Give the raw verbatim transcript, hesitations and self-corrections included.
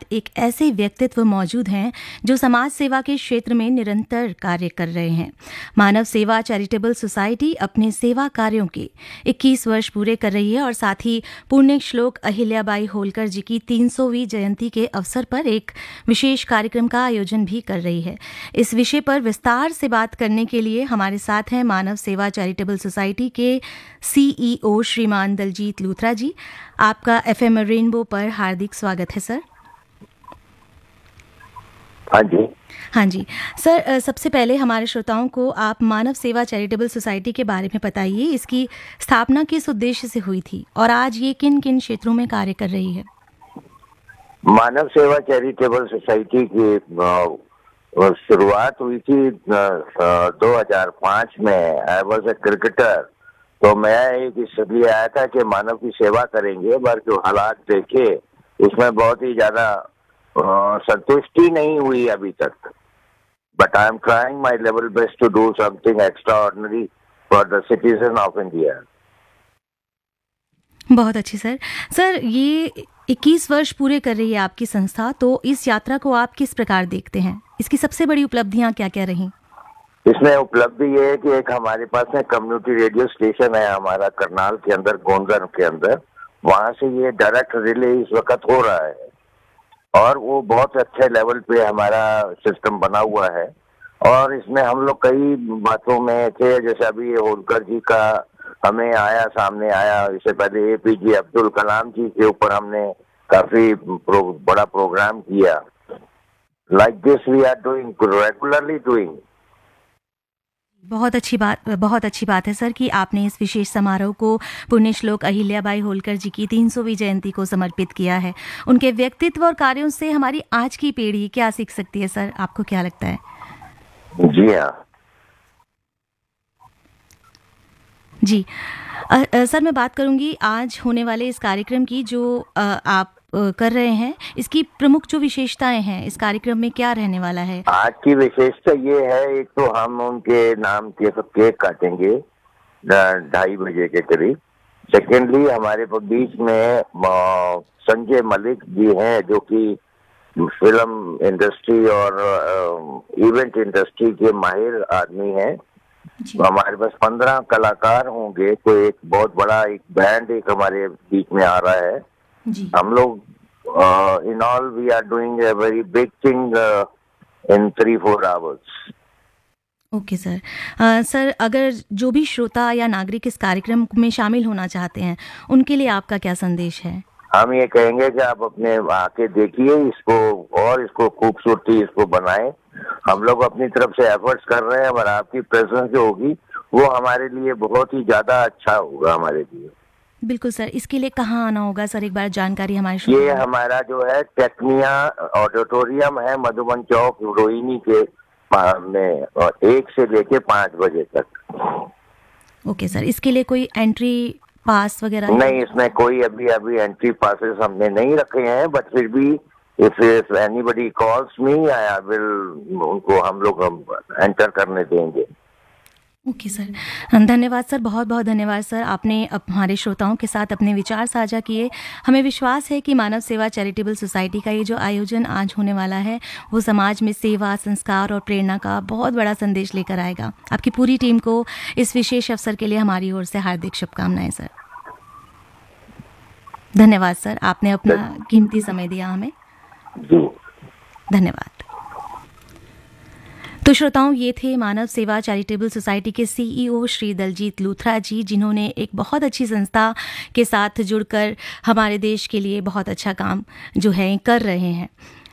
एक ऐसे व्यक्तित्व मौजूद हैं जो समाज सेवा के क्षेत्र में निरंतर कार्य कर रहे हैं। मानव सेवा चैरिटेबल सोसाइटी अपने सेवा कार्यों के इक्कीस वर्ष पूरे कर रही है और साथ ही पुण्य श्लोक अहिल्याबाई होलकर जी की तीन सौवीं जयंती के अवसर पर एक विशेष कार्यक्रम का आयोजन भी कर रही है। इस विषय पर विस्तार से बात करने के लिए हमारे साथ हैं मानव सेवा चैरिटेबल सोसाइटी के सीईओ श्रीमान दलजीत लूथरा जी। आपका एफएम रेनबो पर हार्दिक स्वागत है सर। हाँ जी हाँ जी सर, सबसे पहले हमारे श्रोताओं को आप मानव सेवा चैरिटेबल सोसाइटी के बारे में बताइए। इसकी स्थापना किस उद्देश्य से हुई थी और आज ये किन किन क्षेत्रों में कार्य कर रही है? मानव सेवा चैरिटेबल सोसाइटी की शुरुआत हुई थी दो हज़ार पाँच में। आई वाज अ क्रिकेटर, तो मैं एक इसलिए आया था कि मानव की सेवा करेंगे, पर जो हालात देखे उसमें बहुत ही ज्यादा संतुष्टि नहीं हुई अभी तक। But I am trying my level best to do something extraordinary for the citizen of India. बहुत अच्छी सर। सर, ये इक्कीस वर्ष पूरे कर रही है आपकी संस्था, तो इस यात्रा को आप किस प्रकार देखते हैं? इसकी सबसे बड़ी उपलब्धियां क्या क्या रही? इसमें उपलब्धि ये है कि एक हमारे पास में कम्युनिटी रेडियो स्टेशन है हमारा करनाल के अंदर, गोंदर के अंदर। वहां से ये डायरेक्ट रिले इस वक्त हो रहा है और वो बहुत अच्छे लेवल पे हमारा सिस्टम बना हुआ है। और इसमें हम लोग कई बातों में थे, जैसे अभी होलकर जी का हमें आया सामने आया, इससे पहले एपीजे अब्दुल कलाम जी के ऊपर हमने काफी प्रो, बड़ा प्रोग्राम किया। Like this we are doing regularly doing. बहुत अच्छी बात बहुत अच्छी बात है सर कि आपने इस विशेष समारोह को पुण्य श्लोक अहिल्याबाई होलकर जी की तीन सौवीं जयंती को समर्पित किया है। उनके व्यक्तित्व और कार्यों से हमारी आज की पीढ़ी क्या सीख सकती है सर, आपको क्या लगता है? जी हाँ जी आ, आ, सर, मैं बात करूंगी आज होने वाले इस कार्यक्रम की जो आ, आप कर रहे हैं। इसकी प्रमुख जो विशेषताएं हैं, इस कार्यक्रम में क्या रहने वाला है? आज की विशेषता ये है, एक तो हम उनके नाम के सब केक काटेंगे ढाई बजे के करीब। सेकेंडली हमारे बीच में संजय मलिक जी हैं जो कि फिल्म इंडस्ट्री और इवेंट इंडस्ट्री के माहिर आदमी हैं। हमारे पास पंद्रह कलाकार होंगे, तो एक बहुत बड़ा एक बैंड एक हमारे बीच में आ रहा है। जी। हम लोग in all we are doing a very big thing in three four hours. Okay sir. uh, sir, अगर जो भी श्रोता या नागरिक इस कार्यक्रम में शामिल होना चाहते हैं, उनके लिए आपका क्या संदेश है? हम ये कहेंगे कि आप अपने आके देखिए इसको और इसको खूबसूरती इसको बनाएं। हम लोग अपनी तरफ से एफर्ट्स कर रहे हैं, और आपकी प्रेजेंस जो होगी वो हमारे लिए बहुत ही ज्यादा अच्छा होगा हमारे लिए। बिल्कुल सर। इसके लिए कहाँ आना होगा सर, एक बार जानकारी हमारे? ये हमारा जो है टेक्निया ऑडिटोरियम है, मधुबन चौक रोहिणी के में, और एक से लेके पाँच बजे तक। Okay sir. इसके लिए कोई एंट्री पास वगैरह? नहीं, इसमें कोई अभी अभी एंट्री पासेस हमने नहीं रखे हैं, बट फिर भी if if anybody calls me I will उनको हम लोग एंटर करने देंगे। ओके सर, धन्यवाद सर, बहुत बहुत धन्यवाद सर। आपने हमारे श्रोताओं के साथ अपने विचार साझा किए। हमें विश्वास है कि मानव सेवा चैरिटेबल सोसाइटी का ये जो आयोजन आज होने वाला है वो समाज में सेवा, संस्कार और प्रेरणा का बहुत बड़ा संदेश लेकर आएगा। आपकी पूरी टीम को इस विशेष अवसर के लिए हमारी ओर से हार्दिक शुभकामनाएं सर। धन्यवाद सर, आपने अपना कीमती समय दिया हमें। धन्यवाद। तो श्रोताओं, ये थे मानव सेवा चैरिटेबल सोसाइटी के सीईओ श्री दलजीत लूथरा जी, जिन्होंने एक बहुत अच्छी संस्था के साथ जुड़कर हमारे देश के लिए बहुत अच्छा काम जो है कर रहे हैं।